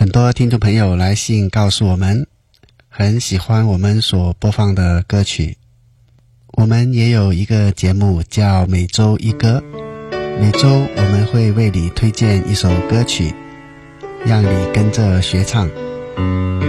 很多听众朋友来信告诉我们，很喜欢我们所播放的歌曲。我们也有一个节目叫每周一歌，每周我们会为你推荐一首歌曲，让你跟着学唱。